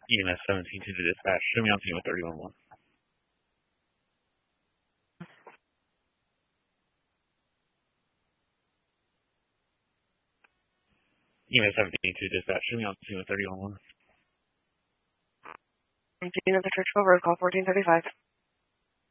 EMS 17 to the dispatch. Show me on scene with 31-1. EMS 17 to dispatch. Show me on scene with 31-1. I'm seeing at the church over. Call 1435.